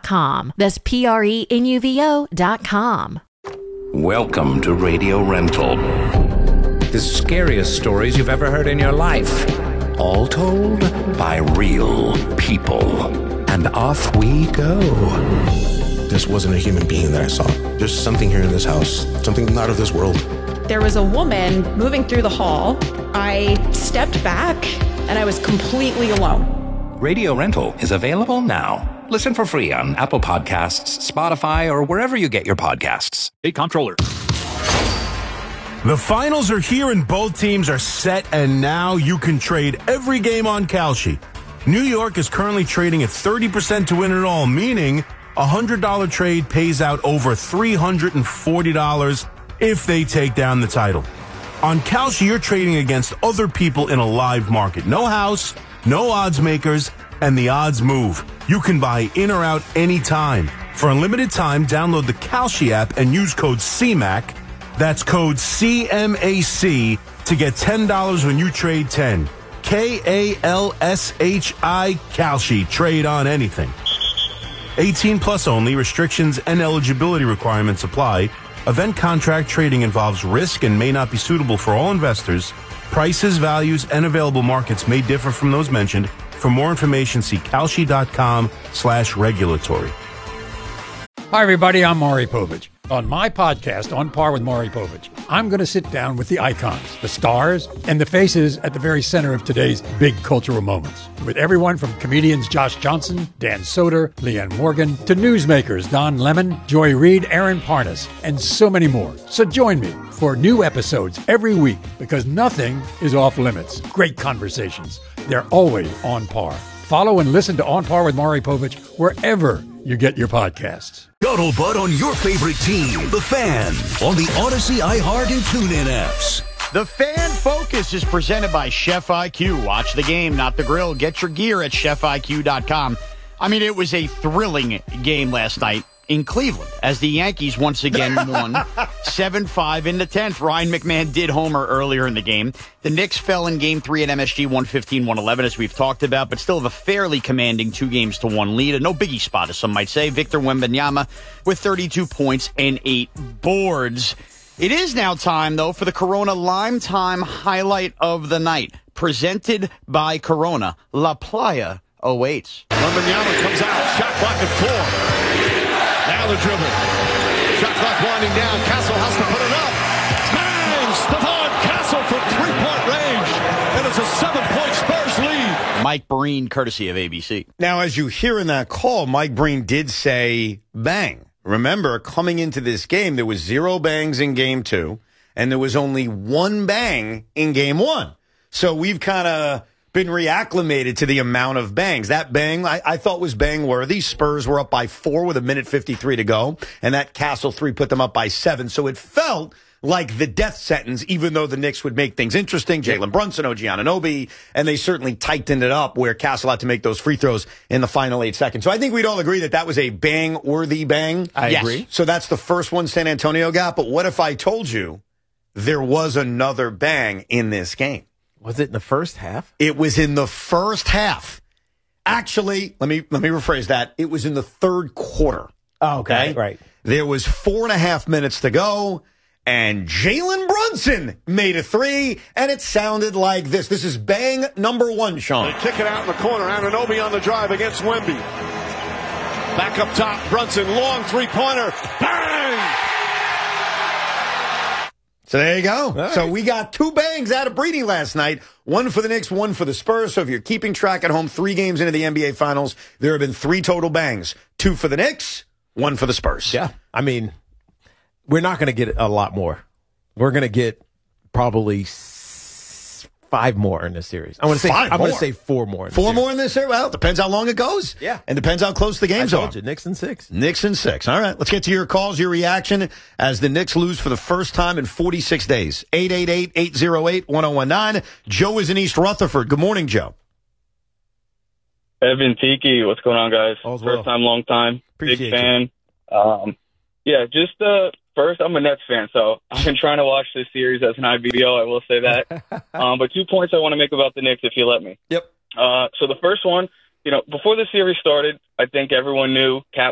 prenuvo.com. That's prenuvo.com. Welcome to Radio Rental. The scariest stories you've ever heard in your life. All told by real people. And off we go. This wasn't a human being that I saw. There's something here in this house. Something not of this world. There was a woman moving through the hall. I stepped back and I was completely alone. Radio Rental is available now. Listen for free on Apple Podcasts, Spotify, or wherever you get your podcasts. Hey, comptroller. The finals are here and both teams are set, and now you can trade every game on Kalshi. New York is currently trading at 30% to win it all, meaning a $100 trade pays out over $340 if they take down the title. On Kalshi, you're trading against other people in a live market. No house, no odds makers, and the odds move. You can buy in or out anytime. For a limited time, download the Kalshi app and use code CMAC. That's code CMAC to get $10 when you trade 10. KALSHI, Kalshi. Trade on anything. 18 plus only. Restrictions and eligibility requirements apply. Event contract trading involves risk and may not be suitable for all investors. Prices, values, and available markets may differ from those mentioned. For more information, see Kalshi.com/regulatory. Hi, everybody. I'm Maury Povich. On my podcast, On Par with Maury Povich, I'm going to sit down with the icons, the stars, and the faces at the very center of today's big cultural moments. With everyone from comedians Josh Johnson, Dan Soder, Leanne Morgan, to newsmakers Don Lemon, Joy Reid, Aaron Parnas, and so many more. So join me for new episodes every week because nothing is off limits. Great conversations. They're always on par. Follow and listen to On Par with Maury Povich wherever you get your podcasts. Scuttlebutt on your favorite team, the Fan, on the Odyssey, iHeart, and TuneIn apps. The Fan Focus is presented by Chef IQ. Watch the game, not the grill. Get your gear at chefiq.com. I mean, it was a thrilling game last night in Cleveland as the Yankees once again won 7-5 in the 10th. Ryan McMahon did homer earlier in the game. The Knicks fell in Game 3 at MSG 115-111, as we've talked about, but still have a fairly commanding 2-1 lead. A no biggie spot, as some might say. Victor Wembanyama with 32 points and 8 boards. It is now time, though, for the Corona Lime Time highlight of the night. Presented by Corona. La Playa awaits. Wembanyama comes out. Shot clock at 4. Now the dribble. Shot clock winding down. Castle has to put it up. Bang! Stephon Castle from three-point range. And it's a 7-point Spurs lead. Mike Breen, courtesy of ABC. Now, as you hear in that call, Mike Breen did say bang. Remember, coming into this game, there was 0 bangs in Game 2, and there was only 1 bang in Game 1. So we've kind of been reacclimated to the amount of bangs. That bang, I thought was bang-worthy. Spurs were up by 4 with 1:53 to go, and that Castle 3 put them up by 7. So it felt like the death sentence, even though the Knicks would make things interesting. Jalen Brunson, OG Anunoby, and they certainly tightened it up where Castle had to make those free throws in the final 8 seconds. So I think we'd all agree that that was a bang-worthy bang. I agree. So that's the first one San Antonio got. But what if I told you there was another bang in this game? Was it in the first half? It was in the first half. Actually, let me rephrase that. It was in the third quarter. Oh, okay. Right. There was 4.5 minutes to go, and Jalen Brunson made a 3, and it sounded like this. This is bang number 1, Sean. They kick it out in the corner. Anunoby on the drive against Wemby. Back up top, Brunson, long three-pointer. Bang! So there you go. Right. So we got 2 bangs out of Breedy last night. 1 for the Knicks, 1 for the Spurs. So if you're keeping track at home, 3 games into the NBA Finals, there have been 3 total bangs. 2 for the Knicks, 1 for the Spurs. Yeah. I mean, we're not going to get a lot more. We're going to get probably 5 more in this series. I'm going to say 4 more. 4 more in this series? Well, it depends how long it goes. Yeah. And depends how close the games I are. told you, Knicks and 6. Knicks and 6. All right. Let's get to your calls, your reaction as the Knicks lose for the first time in 46 days. 888-808-1019. Joe is in East Rutherford. Good morning, Joe. Evan Tiki, what's going on, guys? First time, long time. Appreciate big fan. First, I'm a Nets fan, so I've been trying to watch this series as an IBO, I will say that. But 2 points I want to make about the Knicks, if you let me. Yep. So the first one, before the series started, I think everyone knew Cat